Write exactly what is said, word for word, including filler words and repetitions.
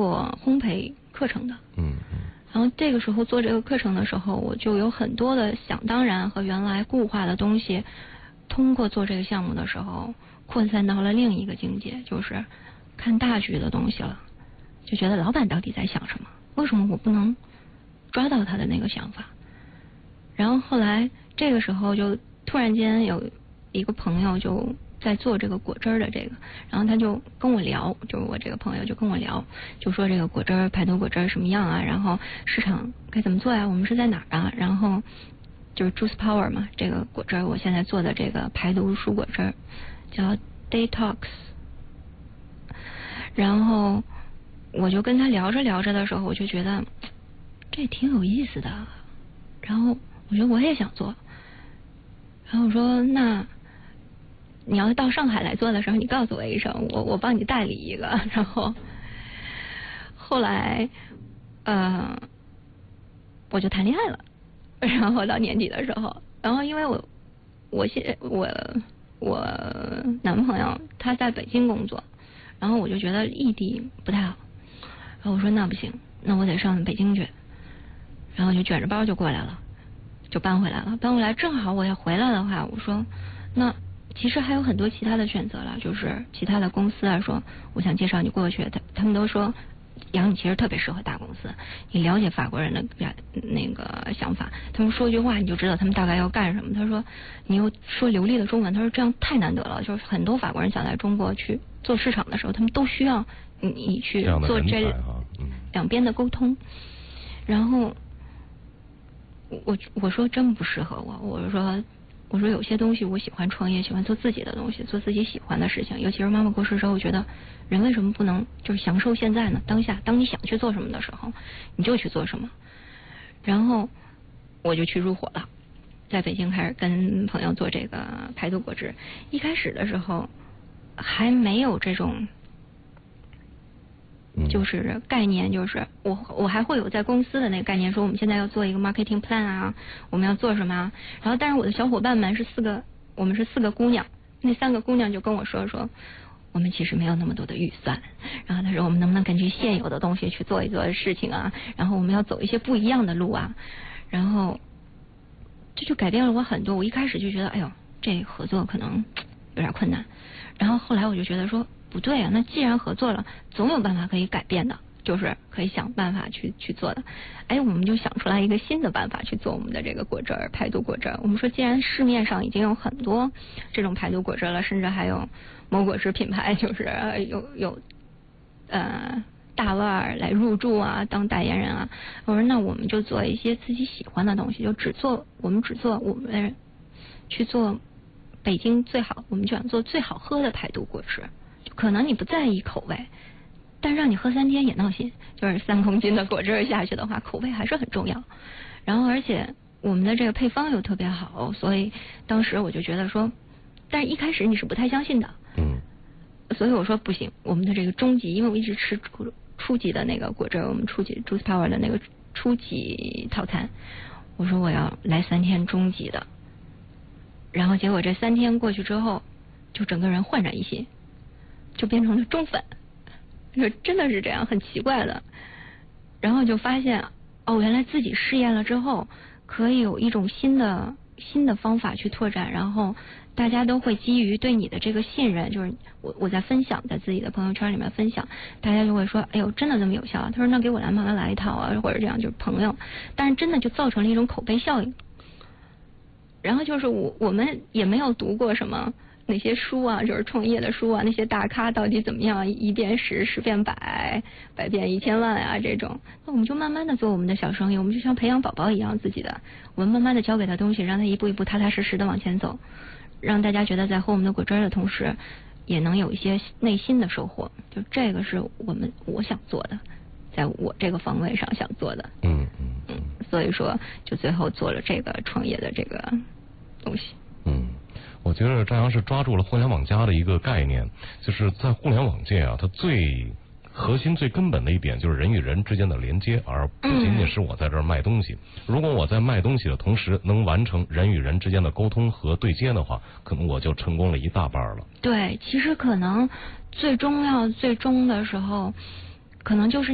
做烘焙课程的。 嗯嗯。 然后这个时候做这个课程的时候，我就有很多的想当然和原来固化的东西，通过做这个项目的时候，扩散到了另一个境界，就是看大局的东西了。就觉得老板到底在想什么？为什么我不能抓到他的那个想法？然后后来这个时候就突然间有一个朋友就在做这个果汁的这个，然后他就跟我聊，就是我这个朋友就跟我聊，就说这个果汁排毒果汁什么样啊，然后市场该怎么做呀、啊？我们是在哪儿啊？然后就是 Juice Power 嘛，这个果汁我现在做的这个排毒蔬果汁叫 Detox， 然后我就跟他聊着聊着的时候，我就觉得这挺有意思的，然后我觉得我也想做，然后我说那你要到上海来做的时候，你告诉我一声，我我帮你代理一个。然后后来呃我就谈恋爱了，然后到年底的时候，然后因为我我现我我男朋友他在北京工作，然后我就觉得异地不太好，然后我说那不行，那我得上北京去，然后就卷着包就过来了，就搬回来了。搬回来正好我要回来的话，我说那其实还有很多其他的选择了，就是其他的公司啊说我想介绍你过去，他他们都说杨你其实特别适合大公司，你了解法国人的那个想法，他们说一句话你就知道他们大概要干什么。他说你又说流利的中文，他说这样太难得了，就是很多法国人想来中国去做市场的时候，他们都需要你去做这两边的沟通。然后我我说真不适合我，我说我说有些东西我喜欢创业，喜欢做自己的东西，做自己喜欢的事情。尤其是妈妈过世之后，我觉得人为什么不能就是享受现在呢？当下，当你想去做什么的时候，你就去做什么。然后我就去入伙了，在北京开始跟朋友做这个排毒果汁。一开始的时候还没有这种就是概念，就是我我还会有在公司的那个概念，说我们现在要做一个 marketing plan 啊，我们要做什么啊？然后但是我的小伙伴们是四个，我们是四个姑娘，那三个姑娘就跟我说说，我们其实没有那么多的预算，然后他说我们能不能根据现有的东西去做一做事情啊？然后我们要走一些不一样的路啊，然后这就改变了我很多。我一开始就觉得，哎呦，这合作可能有点困难，然后后来我就觉得说。不对啊，那既然合作了，总有办法可以改变的，就是可以想办法去去做的。哎，我们就想出来一个新的办法去做我们的这个果汁儿，排毒果汁儿。我们说，既然市面上已经有很多这种排毒果汁了，甚至还有某果汁品牌，就是有有呃大腕儿来入驻啊，当代言人啊。我说，那我们就做一些自己喜欢的东西，就只做我们只做我们去做北京最好，我们就想做最好喝的排毒果汁。可能你不在意口味，但让你喝三天也闹心。就是三公斤的果汁下去的话，口味还是很重要。然后而且我们的这个配方又特别好，所以当时我就觉得说，但是一开始你是不太相信的。 嗯。 所以我说不行，我们的这个中级，因为我一直吃初初级的那个果汁，我们初级 Juice Power 的那个初级套餐，我说我要来三天中级的。然后结果这三天过去之后，就整个人焕然一新。就变成了中粉，就真的是这样，很奇怪的。然后就发现，哦，原来自己试验了之后，可以有一种新的新的方法去拓展，然后大家都会基于对你的这个信任，就是我我在分享，在自己的朋友圈里面分享，大家就会说，哎呦，真的这么有效？他说那给我来嘛，来一套啊，或者这样，就是朋友。但是真的就造成了一种口碑效应。然后就是我我们也没有读过什么。那些书啊，就是创业的书啊，那些大咖到底怎么样一变十，十变百，百变一千万啊这种，那我们就慢慢的做我们的小生意，我们就像培养宝宝一样自己的，我们慢慢的教给他东西，让他一步一步踏踏实实的往前走，让大家觉得在喝我们的果汁的同时，也能有一些内心的收获。就这个是我们我想做的，在我这个方位上想做的。 嗯嗯嗯。 所以说，就最后做了这个创业的这个东西。 嗯。我觉得张扬是抓住了互联网加的一个概念，就是在互联网界啊，它最核心、最根本的一点就是人与人之间的连接，而不仅仅是我在这儿卖东西。如果我在卖东西的同时能完成人与人之间的沟通和对接的话，可能我就成功了一大半了。 对，其实可能最重要、最终的时候，可能就是。